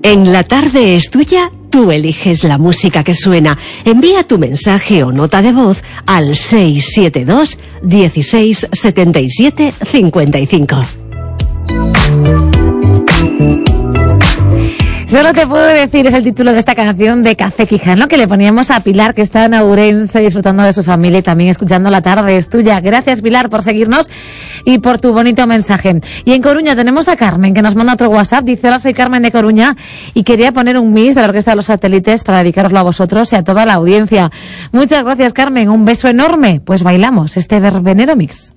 En La Tarde es Tuya, tú eliges la música que suena. Envía tu mensaje o nota de voz al 672 16 77 55. Solo te puedo decir, es el título de esta canción de Café Quijano que le poníamos a Pilar, que está en Ourense disfrutando de su familia y también escuchando La Tarde es Tuya. Gracias, Pilar, por seguirnos y por tu bonito mensaje. Y en Coruña tenemos a Carmen, que nos manda otro WhatsApp. Dice: hola, soy Carmen de Coruña y quería poner un mix de la Orquesta de los Satélites para dedicaroslo a vosotros y a toda la audiencia. Muchas gracias, Carmen. Un beso enorme. Pues bailamos este verbenero mix.